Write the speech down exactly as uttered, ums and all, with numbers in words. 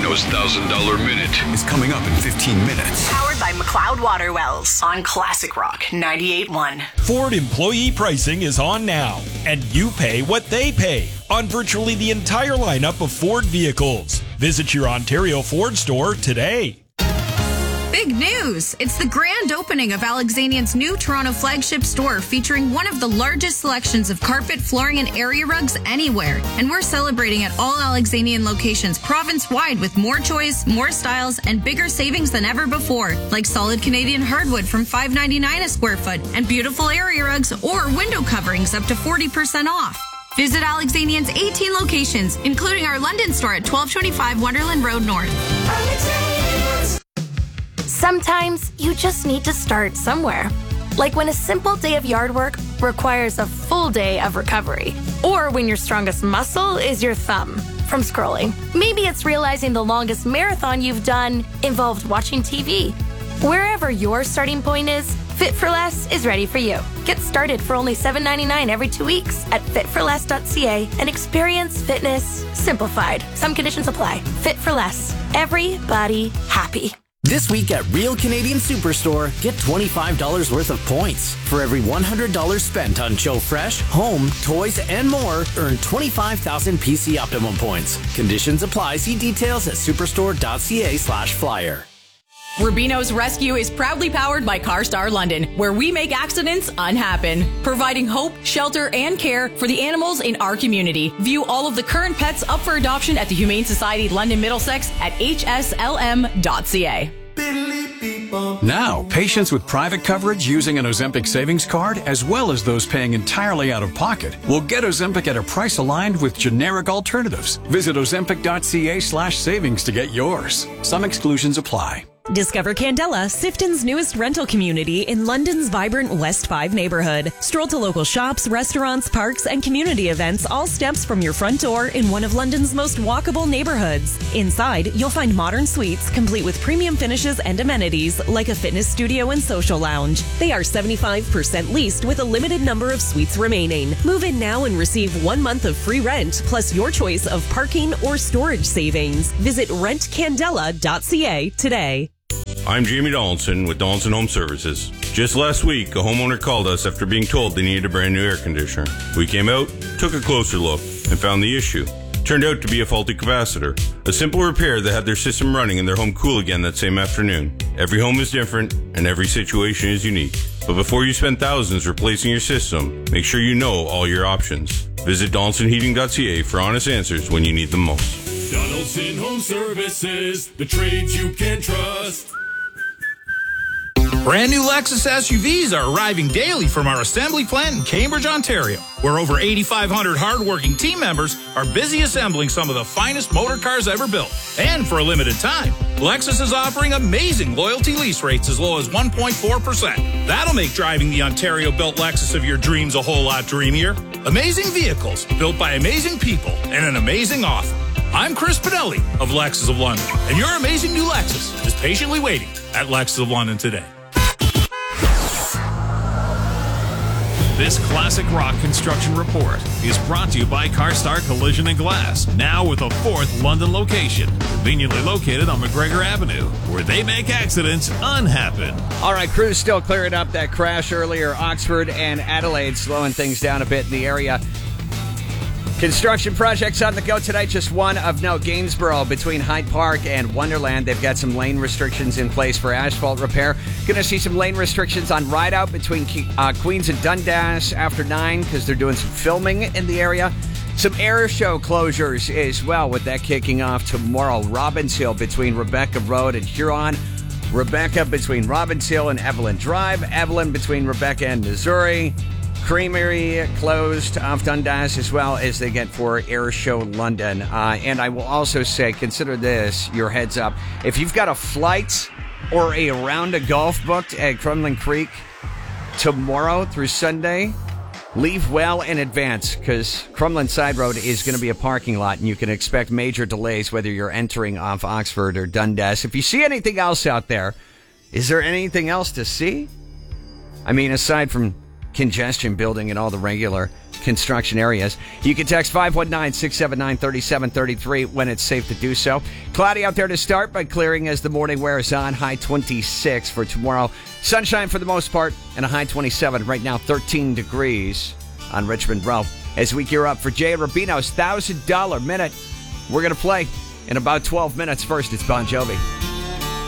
Rubino's one thousand dollars Minute is coming up in fifteen minutes. Powered by McLeod Water Wells on Classic Rock ninety-eight point one. Ford employee pricing is on now, and you pay what they pay on virtually the entire lineup of Ford vehicles. Visit your Ontario Ford store today. Big news! It's the grand opening of Alexanian's new Toronto flagship store, featuring one of the largest selections of carpet, flooring, and area rugs anywhere. And we're celebrating at all Alexanian locations province-wide with more choice, more styles, and bigger savings than ever before, like solid Canadian hardwood from five ninety-nine a square foot, and beautiful area rugs or window coverings up to forty percent off. Visit Alexanian's eighteen locations, including our London store at twelve twenty-five Wonderland Road North. Sometimes you just need to start somewhere. Like when a simple day of yard work requires a full day of recovery. Or when your strongest muscle is your thumb from scrolling. Maybe it's realizing the longest marathon you've done involved watching T V. Wherever your starting point is, Fit for Less is ready for you. Get started for only seven ninety-nine every two weeks at fit for less dot c a and experience fitness simplified. Some conditions apply. Fit for Less. Everybody happy. This week at Real Canadian Superstore, get twenty-five dollars worth of points. For every one hundred dollars spent on Joe Fresh, home, toys, and more, earn twenty-five thousand P C Optimum points. Conditions apply. See details at superstore dot c a slash flyer. Rubino's Rescue is proudly powered by CarStar London, where we make accidents unhappen, providing hope, shelter, and care for the animals in our community. View all of the current pets up for adoption at the Humane Society London Middlesex at h s l m dot c a. Now, patients with private coverage using an Ozempic savings card, as well as those paying entirely out of pocket, will get Ozempic at a price aligned with generic alternatives. Visit ozempic dot c a slash savings to get yours. Some exclusions apply. Discover Candela, Sifton's newest rental community in London's vibrant West five neighborhood. Stroll to local shops, restaurants, parks, and community events, all steps from your front door in one of London's most walkable neighborhoods. Inside, you'll find modern suites complete with premium finishes and amenities like a fitness studio and social lounge. They are seventy-five percent leased with a limited number of suites remaining. Move in now and receive one month of free rent, plus your choice of parking or storage savings. Visit rent candela dot c a today. I'm Jamie Donaldson with Donaldson Home Services. Just last week, a homeowner called us after being told they needed a brand new air conditioner. We came out, took a closer look, and found the issue. Turned out to be a faulty capacitor. A simple repair that had their system running and their home cool again that same afternoon. Every home is different, and every situation is unique. But before you spend thousands replacing your system, make sure you know all your options. Visit donaldson heating dot c a for honest answers when you need them most. Donaldson Home Services, the trades you can trust. Brand new Lexus S U Vs are arriving daily from our assembly plant in Cambridge, Ontario, where over eighty-five hundred hardworking team members are busy assembling some of the finest motor cars ever built. And for a limited time, Lexus is offering amazing loyalty lease rates as low as one point four percent. That'll make driving the Ontario-built Lexus of your dreams a whole lot dreamier. Amazing vehicles built by amazing people and an amazing offer. I'm Chris Pinelli of Lexus of London, and your amazing new Lexus is patiently waiting at Lexus of London today. This Classic Rock Construction Report is brought to you by CarStar Collision and Glass, now with a fourth London location, conveniently located on McGregor Avenue, where they make accidents unhappen. All right, crews still clearing up that crash earlier. Oxford and Adelaide slowing things down a bit in the area. Construction projects on the go tonight. Just one of note, Gainsborough between Hyde Park and Wonderland. They've got some lane restrictions in place for asphalt repair. Going to see some lane restrictions on Ride Out between uh, Queens and Dundas after nine because they're doing some filming in the area. Some air show closures as well with that kicking off tomorrow. Robbins Hill between Rebecca Road and Huron. Rebecca between Robbins Hill and Evelyn Drive. Evelyn between Rebecca and Missouri. Creamery closed off Dundas as well as they get for Air Show London. Uh, and I will also say, consider this your heads up. If you've got a flight or a round of golf booked at Crumlin Creek tomorrow through Sunday, leave well in advance because Crumlin Side Road is going to be a parking lot and you can expect major delays whether you're entering off Oxford or Dundas. If you see anything else out there, is there anything else to see? I mean, aside from congestion building and all the regular construction areas. You can text five one nine, six seven nine, three seven three three when it's safe to do so. Cloudy out there to start, but clearing as the morning wears on. High twenty-six for tomorrow. Sunshine for the most part, and a high twenty-seven. Right now, thirteen degrees on Richmond Row. As we gear up for Jay Rubino's one thousand dollars minute, we're going to play in about twelve minutes. First, it's Bon Jovi.